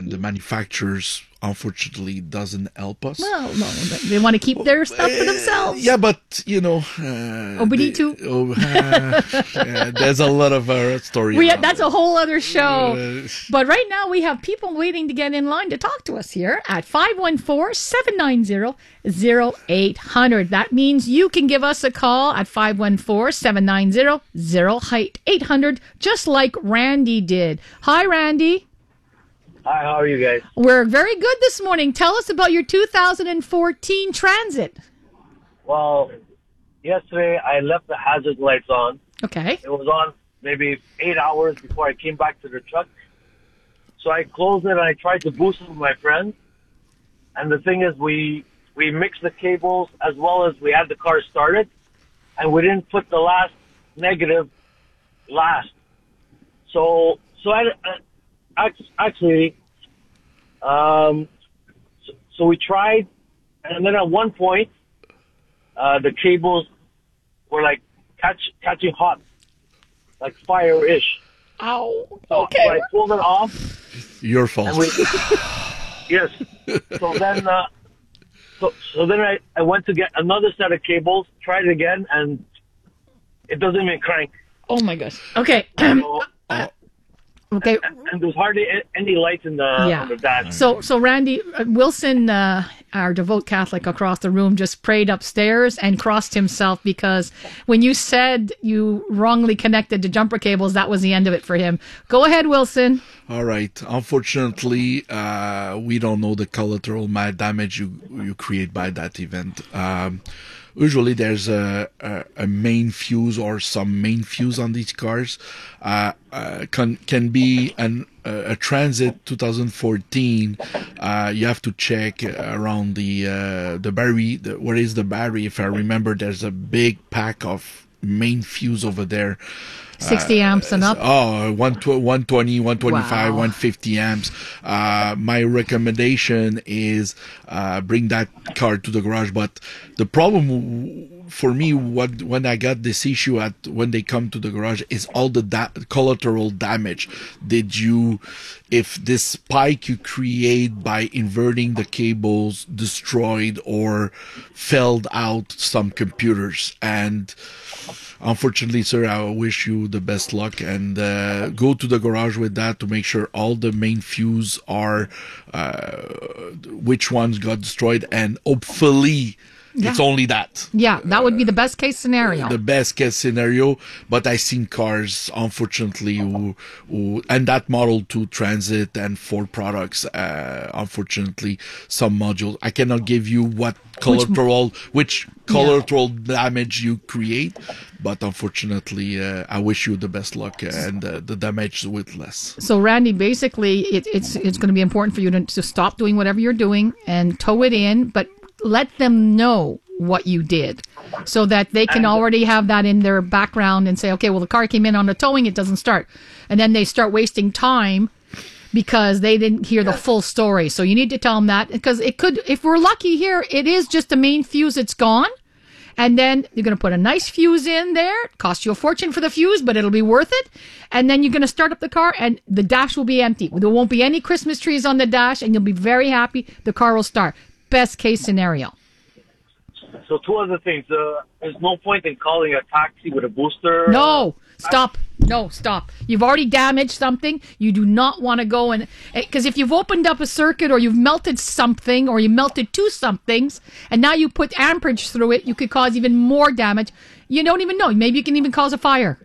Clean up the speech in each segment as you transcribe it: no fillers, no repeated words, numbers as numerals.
the manufacturers unfortunately doesn't help us. Well, no, they want to keep their stuff for themselves. Yeah, but we need to. There's a lot of stories. That's a whole other show. But right now we have people waiting to get in line to talk to us here at 514-790-0800. That means you can give us a call at 514-790-0800, just like Randy did. Hi, Randy. Hi, how are you guys? We're very good this morning. Tell us about your 2014 Transit. Well, yesterday I left the hazard lights on. Okay. It was on maybe 8 hours before I came back to the truck. So I closed it and I tried to boost it with my friends. And the thing is, we mixed the cables as well as we had the car started. And we didn't put the last negative last. So we tried, and then at one point, the cables were like catching hot, like fire-ish. Ow. Okay. So I pulled it off. Your fault. Yes. So then, I went to get another set of cables, tried it again, and it doesn't even crank. Oh my gosh. Okay. Okay. And there's hardly any lights in the dash. So Randy Wilson, our devout Catholic across the room, just prayed upstairs and crossed himself because when you said you wrongly connected to jumper cables, that was the end of it for him. Go ahead, Wilson. All right. Unfortunately, we don't know the collateral damage you create by that event. Usually there's a main fuse or some main fuse on these cars. Can be a Transit 2014. You have to check around the battery. What is the battery? If I remember, there's a big pack of main fuse over there. 60 amps and up? 120, 125, Wow. 150 amps. My recommendation is bring that car to the garage. But the problem for me, when I got this issue when they come to the garage, is all the collateral damage. If this spike you create by inverting the cables destroyed or failed out some computers. And unfortunately, sir, I wish you the best luck and go to the garage with that to make sure all the main fuse are which ones got destroyed, and hopefully it's only that. Yeah, that would be the best case scenario. The best case scenario, but I've seen cars, unfortunately, who and that Model 2 Transit and Ford products, unfortunately, some modules. I cannot give you which collateral damage you create, but unfortunately, I wish you the best luck and the damage with less. So, Randy, basically, it's going to be important for you to stop doing whatever you're doing and tow it in, but let them know what you did so that they can already have that in their background and say, okay, well, the car came in on the towing, it doesn't start. And then they start wasting time because they didn't hear the full story. So you need to tell them that, because it could, if we're lucky here, it is just the main fuse that's gone. And then you're going to put a nice fuse in there. It costs you a fortune for the fuse, but it'll be worth it. And then you're going to start up the car and the dash will be empty. There won't be any Christmas trees on the dash and you'll be very happy. The car will start. Best case scenario. So two other things. There's no point in calling a taxi with a booster. No, stop. No, stop. You've already damaged something. You do not want to go and... Because if you've opened up a circuit or you've melted something or you melted two somethings and now you put amperage through it, you could cause even more damage. You don't even know. Maybe you can even cause a fire.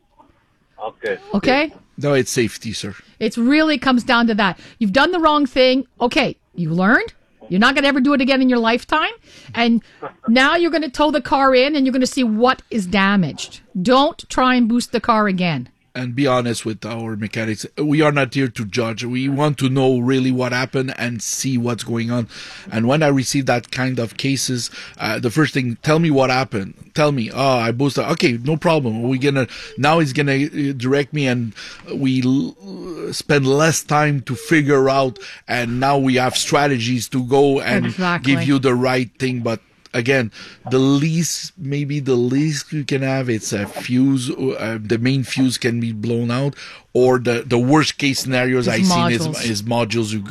Okay? No, it's safety, sir. It really comes down to that. You've done the wrong thing. Okay, you learned. You're not going to ever do it again in your lifetime. And now you're going to tow the car in and you're going to see what is damaged. Don't try and boost the car again. And be honest with our mechanics. We are not here to judge. We want to know really what happened and see what's going on. And when I receive that kind of cases, the first thing, tell me what happened. Tell me, I boosted. Okay, no problem. Now he's going to direct me and we spend less time to figure out. And now we have strategies to go and give you the right thing. But again, the least you can have, it's a fuse. The main fuse can be blown out, or the worst case scenarios I've seen is modules